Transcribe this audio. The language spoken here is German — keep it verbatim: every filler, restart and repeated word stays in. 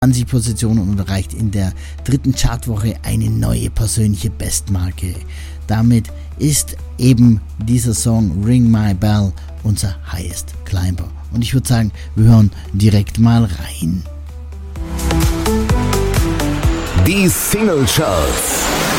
zwanzig Positionen und erreicht in der dritten Chartwoche eine neue persönliche Bestmarke. Damit ist eben dieser Song Ring My Bell unser Highest Climber. Und ich würde sagen, wir hören direkt mal rein. Die Single Charts.